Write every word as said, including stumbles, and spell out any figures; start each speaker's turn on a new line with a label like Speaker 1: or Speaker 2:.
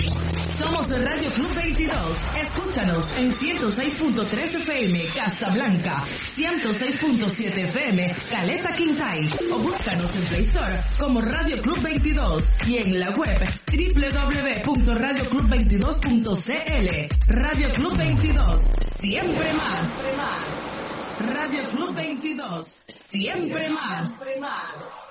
Speaker 1: Somos Radio Club veintidós. Escúchanos en ciento seis punto tres F M Casablanca, ciento seis punto siete F M Caleta Quintay, o búscanos en Play Store como Radio Club veintidós y en la web doble u doble u doble u punto radio club veintidós punto c l. Radio Club veintidós, siempre más. Radio Club veintidós, siempre más.